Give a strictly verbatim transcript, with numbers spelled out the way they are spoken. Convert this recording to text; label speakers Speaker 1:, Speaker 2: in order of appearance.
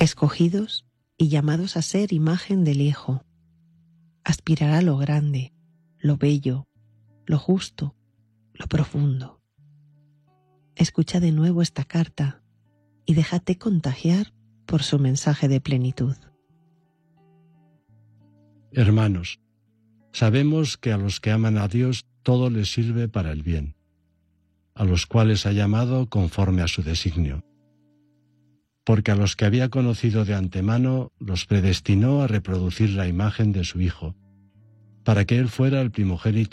Speaker 1: escogidos y llamados a ser imagen del Hijo. Aspirará a lo grande, lo bello, lo justo, lo profundo. Escucha de nuevo esta carta y déjate contagiar por su mensaje de plenitud.
Speaker 2: Hermanos, sabemos que a los que aman a Dios todo les sirve para el bien, a los cuales ha llamado conforme a su designio. Porque a los que había conocido de antemano los predestinó a reproducir la imagen de su Hijo, para que Él fuera el primogénito